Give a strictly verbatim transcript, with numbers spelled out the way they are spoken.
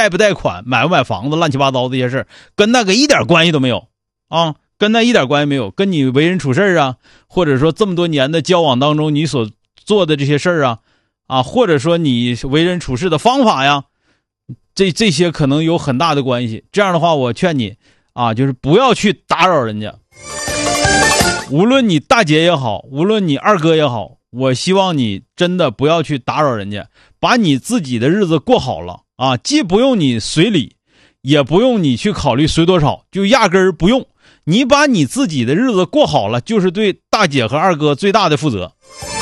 贷不贷款，买不买房子，乱七八糟这些事儿，跟那个一点关系都没有啊，跟那一点关系没有，跟你为人处事啊，或者说这么多年的交往当中你所做的这些事儿啊，啊，或者说你为人处事的方法呀，这这些可能有很大的关系。这样的话，我劝你啊，就是不要去打扰人家。无论你大姐也好，无论你二哥也好，我希望你真的不要去打扰人家，把你自己的日子过好了啊，既不用你随礼，也不用你去考虑随多少，就压根儿不用。你把你自己的日子过好了，就是对大姐和二哥最大的负责。